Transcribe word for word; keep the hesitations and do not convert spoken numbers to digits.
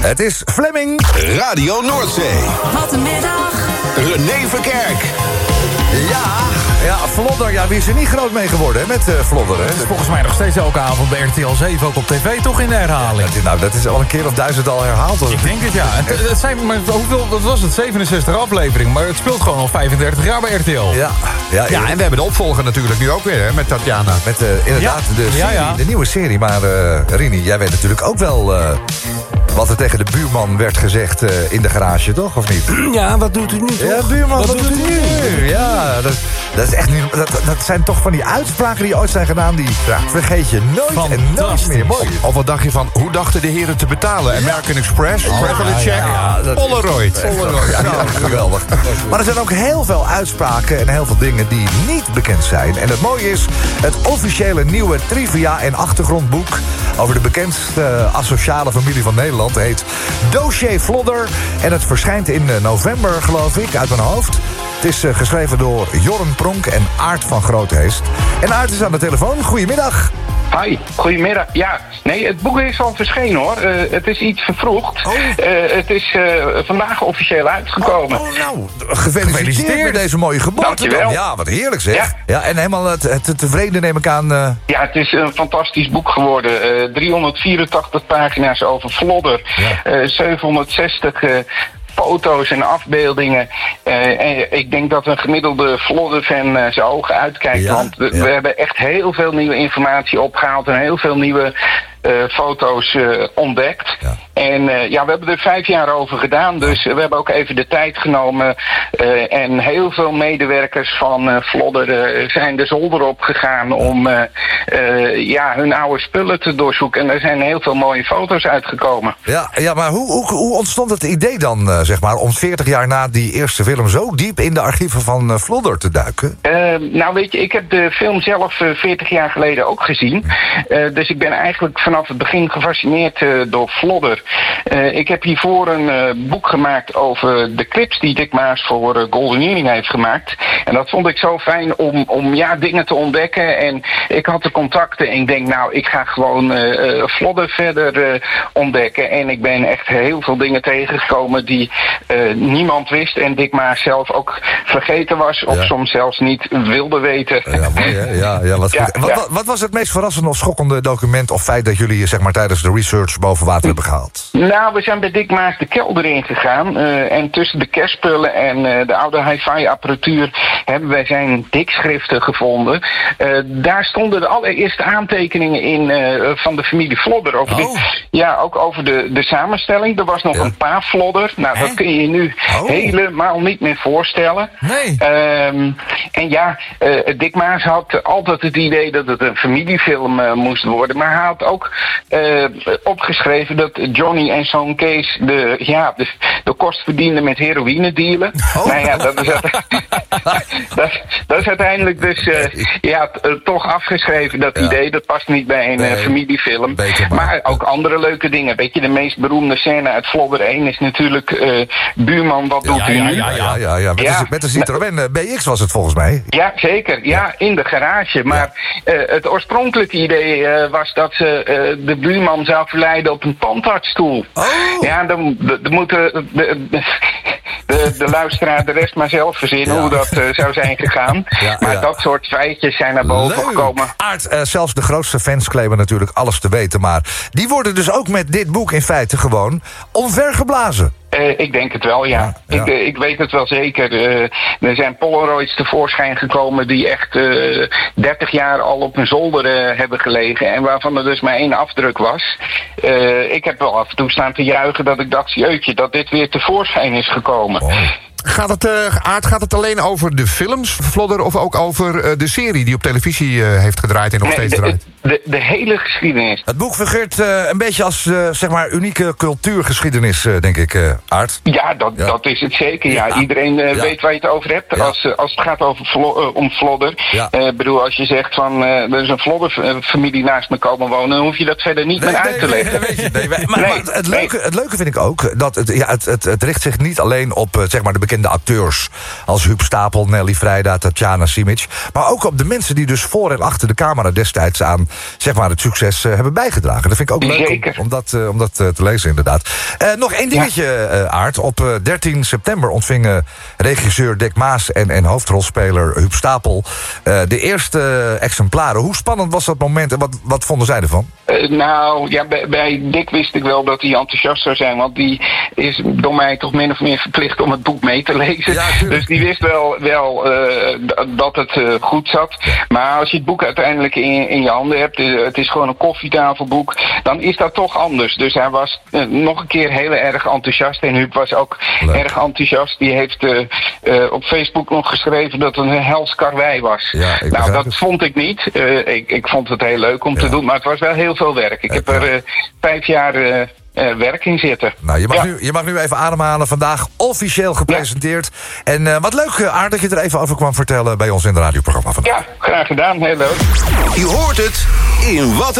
Het is Fleming. Radio Noordzee. Wat een middag. René Verkerk. Ja, ja, Vlodder. Ja, wie is er niet groot mee geworden hè, met uh, Vlodder? Hè? Het is volgens mij nog steeds elke avond bij R T L zeven ook op tv, toch in de herhaling? Ja, nou, dat is al een keer of duizend al herhaald. Hoor. Ik denk het, ja. Het, het zijn, maar hoeveel, wat was het? zevenenzestig afleveringen, maar het speelt gewoon al vijfendertig jaar bij R T L. Ja, ja, ja, en we hebben de opvolger natuurlijk nu ook weer, hè, met Tatjana. Met uh, inderdaad Ja. de, serie, Ja, ja. de nieuwe serie. Maar uh, Rini, jij weet natuurlijk ook wel uh, wat er tegen de buurman werd gezegd uh, in de garage, toch? Of niet? Ja, wat doet u nu toch? Ja, buurman, wat, Wat doet u nu? Ja, dat, dat, is echt niet, dat, dat zijn toch van die uitspraken die ooit zijn gedaan... die ja, vergeet je nooit en nooit meer. Mooi. Of wat dacht je van, hoe dachten de heren te betalen? American Express, Oh, Travel ja, Check, ja, ja, dat is- Polaroid. Polaroid, ja, ja, geweldig. Maar er zijn ook heel veel uitspraken en heel veel dingen die niet bekend zijn. En het mooie is, het officiële nieuwe trivia- en achtergrondboek... over de bekendste asociale familie van Nederland heet Dossier Vlodder. En het verschijnt in november, geloof ik, uit mijn hoofd. Het is uh, geschreven door Jorren Pronk en Aart van Grootheest. En Aart is aan de telefoon. Goedemiddag. Hi, goedemiddag. Ja, nee, het boek is al verschenen hoor. Uh, het is iets vervroegd. Oh. Uh, het is uh, vandaag officieel uitgekomen. Oh, oh nou, gefeliciteerd, Gefeliciteerd. met deze mooie geboorte. Dankjewel. Ja, wat heerlijk zeg. Ja, Ja. en helemaal uh, te, tevreden neem ik aan... Uh, Ja, het is een fantastisch boek geworden. Uh, driehonderdvierentachtig pagina's over Vlodder. Ja. Uh, zevenhonderdzestig... Uh, foto's en afbeeldingen. Uh, en ik denk dat een gemiddelde Vlodder-fan uh, zijn ogen uitkijkt. Ja, want we, ja. we hebben echt heel veel nieuwe informatie opgehaald... en heel veel nieuwe uh, foto's uh, ontdekt. Ja. En uh, ja, we hebben er vijf jaar over gedaan. Dus uh, we hebben ook even de tijd genomen. Uh, en heel veel medewerkers van uh, Vlodder uh, zijn de zolder op gegaan... om uh, uh, ja, hun oude spullen te doorzoeken. En er zijn heel veel mooie foto's uitgekomen. ja, ja, maar hoe, hoe, hoe ontstond het idee dan, uh, zeg maar... om veertig jaar na die eerste film zo diep in de archieven van uh, Vlodder te duiken? Uh, nou weet je, ik heb de film zelf uh, veertig jaar geleden ook gezien. Uh, dus ik ben eigenlijk vanaf het begin gefascineerd uh, door Vlodder. Uh, ik heb hiervoor een uh, boek gemaakt over de clips die Dick Maas voor uh, Golden Earring heeft gemaakt. En dat vond ik zo fijn om, om ja, dingen te ontdekken. En ik had de contacten en ik denk nou, ik ga gewoon uh, uh, Vlodder verder uh, ontdekken. En ik ben echt heel veel dingen tegengekomen die uh, niemand wist. En Dick Maas zelf ook vergeten was of Ja. soms zelfs niet wilde weten. Ja, mooi hè? Ja, ja, wat, Ja, goed. Wat, ja. wat, wat was het meest verrassende of schokkende document... of feit dat jullie zeg maar, tijdens de research boven water hebben gehaald? Nou, we zijn bij Dick Maas de kelder ingegaan. Uh, en tussen de kerstspullen en uh, de oude hi-fi apparatuur hebben wij zijn dikschriften gevonden. Uh, daar stonden de allereerste aantekeningen in uh, van de familie Vlodder. Over Oh. de, ja, ook over de, de samenstelling. Er was nog Ja. een pa Vlodder. Nou, Hè? dat kun je je nu Oh. helemaal niet meer voorstellen. Nee. Um, en ja, uh, Dick Maas had altijd het idee dat het een familiefilm uh, moest worden. Maar hij had ook uh, opgeschreven dat Johnny en zoon Kees de, ja, de, de kost verdienden met heroïne dealen. Oh. Nou ja, dat is, dat, dat is uiteindelijk dus uh, ja, t- uh, toch afgeschreven, dat Ja. idee. Dat past niet bij een uh, Nee. familiefilm. Beter maar. Maar ook andere leuke dingen. Weet je, de meest beroemde scène uit Vlodder één is natuurlijk uh, buurman, wat doet Ja, u ja, nu? ja, ja, ja, ja. Met, Ja. De, met de Citroën uh, B X was het volgens mij. Ja, zeker. Ja, in de garage. Maar uh, het oorspronkelijke idee uh, was dat ze uh, de buurman zou verleiden op een tandartsstoel. Oh. Ja, dan, dan dan moeten de, de, de, de luisteraar de rest maar zelf verzinnen Ja. hoe dat uh, zou zijn gegaan. Ja, maar ja. dat soort feitjes zijn naar boven Leuk. gekomen. Aart, uh, zelfs de grootste fans claimen natuurlijk alles te weten. Maar die worden dus ook met dit boek in feite gewoon omvergeblazen. Uh, ik denk het wel, ja. Ja, ja. Ik, uh, ik weet het wel zeker. Uh, er zijn Polaroids tevoorschijn gekomen die echt uh, dertig jaar al op een zolder uh, hebben gelegen. En waarvan er dus maar één afdruk was. Uh, ik heb wel af en toe staan te juichen dat ik dacht, jeutje, dat dit weer tevoorschijn is gekomen. Mooi. Gaat het, uh, Aart, gaat het alleen over de films, Vlodder, of ook over uh, de serie die op televisie uh, heeft gedraaid en nog Nee, steeds de, draait? de, de hele geschiedenis. Het boek fungeert uh, een beetje als uh, zeg maar unieke cultuurgeschiedenis, uh, denk ik, uh, Aart. Ja, dat, Ja. dat is het zeker. Ja. Ja. Iedereen uh, Ja. weet waar je het over hebt. Ja. Als, uh, als het gaat over Vlo- uh, om Vlodder. Ja. Ik uh, bedoel, als je zegt van uh, er is een Vlodder-familie naast me komen wonen, dan hoef je dat verder niet meer uit te leggen. weet je, nee, maar, Nee, maar het, nee. leuke, het leuke vind ik ook dat het, ja, het, het, het richt zich niet alleen op uh, zeg maar de bekende bekende acteurs als Huub Stapel, Nelly Vrijda, Tatjana Simic. Maar ook op de mensen die dus voor en achter de camera destijds aan zeg maar, het succes uh, hebben bijgedragen. Dat vind ik ook leuk om, om dat, uh, om dat uh, te lezen, inderdaad. Uh, nog één dingetje, uh, Aart. Op uh, dertien september ontvingen regisseur Dick Maas en, en hoofdrolspeler Huub Stapel uh, de eerste uh, exemplaren. Hoe spannend was dat moment en wat, wat vonden zij ervan? Uh, nou, ja, bij, bij Dick wist ik wel dat hij enthousiast zou zijn, want die is door mij toch min of meer verplicht om het boek mee te lezen. Ja, dus die wist wel, wel uh, dat het uh, goed zat. Ja. Maar als je het boek uiteindelijk in, in je handen hebt, uh, het is gewoon een koffietafelboek, dan is dat toch anders. Dus hij was uh, nog een keer heel erg enthousiast en Huub was ook Leuk. erg enthousiast. Die heeft uh, uh, op Facebook nog geschreven dat het een hels karwei was. Ja, nou, dat het. vond ik niet. Uh, ik, ik vond het heel leuk om ja. te doen, maar het was wel heel veel werk. Ik ja, heb er uh, vijf jaar uh, uh, werk in zitten. Nou, je mag, ja. nu, je mag nu even ademhalen. Vandaag officieel gepresenteerd. Ja. En uh, wat leuk, Aart, dat je er even over kwam vertellen bij ons in het radioprogramma vandaag. Ja, graag gedaan. Heel leuk. Je hoort het in Wat